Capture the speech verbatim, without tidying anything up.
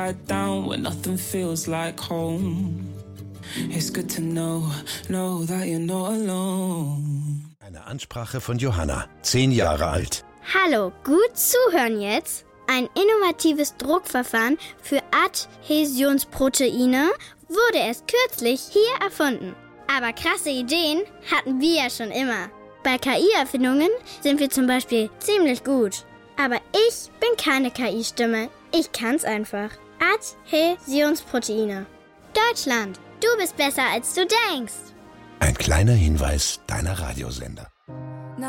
Down when nothing feels like home. It's good to know, know that you're not alone. Eine Ansprache von Johanna, zehn Jahre alt. Hallo, gut zuhören jetzt. Ein innovatives Druckverfahren für Adhäsionsproteine wurde erst kürzlich hier erfunden. Aber krasse Ideen hatten wir ja schon immer. Bei K I-Erfindungen sind wir zum Beispiel ziemlich gut. Aber ich bin keine K I-Stimme. Ich kann's einfach. Adhäsionsproteine. Deutschland, du bist besser, als du denkst. Ein kleiner Hinweis deiner Radiosender.